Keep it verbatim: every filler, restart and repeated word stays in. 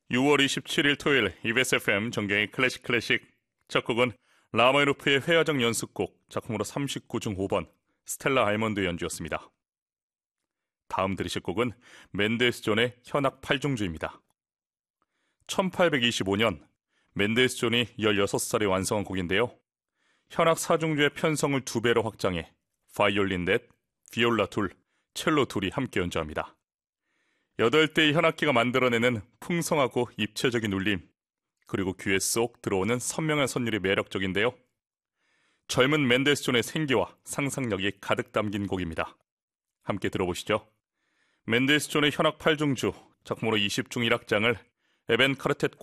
유월 이십칠일 토요일 이비에스 에프엠 정경의 클래식 클래식. 첫 곡은 라마니노프의 회화적 연습곡 작품으로 삼십구 중 오 번 스텔라 알몬드 연주였습니다. 다음 들으실 곡은 멘델스 존의 현악 팔 중주입니다. 천팔백이십오 년 멘델스 존이 열여섯 살에 완성한 곡인데요. 현악 사 중주의 편성을 두 배로 확장해 바이올린 넷, 비올라 둘, 첼로 둘이 함께 연주합니다. 여덟 대의 현악기가 만들어내는 풍성하고 입체적인 울림, 그리고 귀에 쏙 들어오는 선명한 선율이 매력적인데요. 젊은 멘델스 존의 생기와 상상력이 가득 담긴 곡입니다. 함께 들어보시죠. 멘델스 존의 현악 팔 중주 작품으로 이십 중 일 악장을 에벤 카르텟